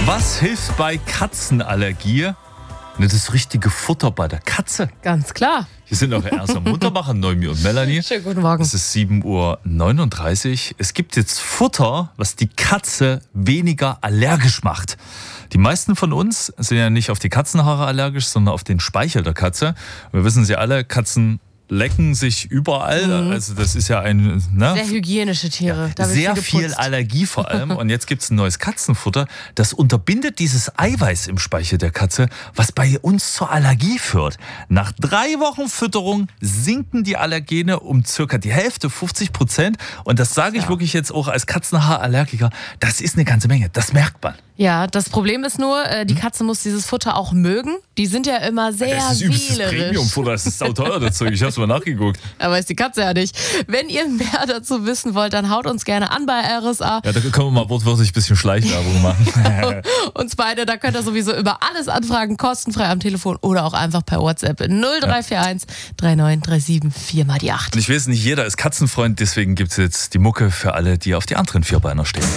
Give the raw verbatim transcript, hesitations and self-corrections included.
Was hilft bei Katzenallergie? Ne, das richtige Futter bei der Katze. Ganz klar. Hier sind eure ersten Muttermacher, Noemi und Melanie. Schönen guten Morgen. Es ist sieben Uhr neununddreißig. Es gibt jetzt Futter, was die Katze weniger allergisch macht. Die meisten von uns sind ja nicht auf die Katzenhaare allergisch, sondern auf den Speichel der Katze. Wir wissen sie alle, Katzen lecken sich überall. Mhm. Also das ist ja ein... Ne? Sehr hygienische Tiere. Ja, sehr viel, viel Allergie vor allem. Und jetzt gibt es ein neues Katzenfutter, das unterbindet dieses Eiweiß im Speichel der Katze, was bei uns zur Allergie führt. Nach drei Wochen Fütterung sinken die Allergene um circa die Hälfte, fünfzig Prozent. Und das sage ich ja. wirklich jetzt auch als Katzenhaarallergiker. Das ist eine ganze Menge. Das merkt man. Ja, das Problem ist nur, die Katze muss dieses Futter auch mögen. Die sind ja immer sehr das ist übelstes wählerisch. Premium-Futter, das ist sauteuer dazu. Ich hab's mal nachgeguckt. Aber ist die Katze ja nicht. Wenn ihr mehr dazu wissen wollt, dann haut uns gerne an bei R S A. Ja, da können wir mal wortwörtlich ein bisschen Schleichwerbung machen. Uns beide, da könnt ihr sowieso über alles anfragen, kostenfrei am Telefon oder auch einfach per WhatsApp null drei vier eins drei neun drei sieben vier mal die acht. Und ich weiß, nicht jeder ist Katzenfreund, deswegen gibt's jetzt die Mucke für alle, die auf die anderen Vierbeiner stehen.